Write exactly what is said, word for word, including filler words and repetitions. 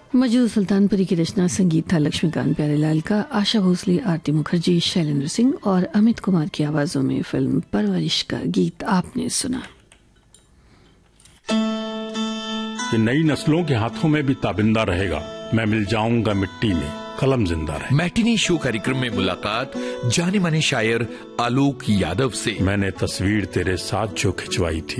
मजदूर सुल्तानपुरी की रचना, संगीत था लक्ष्मीकांत प्यारेलाल का। आशा भोसले, आरती मुखर्जी, शैलेंद्र सिंह और अमित कुमार की आवाजों में फिल्म परवरिश का गीत आपने सुना। ये नई नस्लों के हाथों में भी ताबिंदा रहेगा, मैं मिल जाऊंगा मिट्टी में, कलम जिंदा रहे। मैटिनी शो कार्यक्रम में मुलाकात जाने माने शायर आलोक यादव से। मैंने तस्वीर तेरे साथ जो खिंचवाई थी,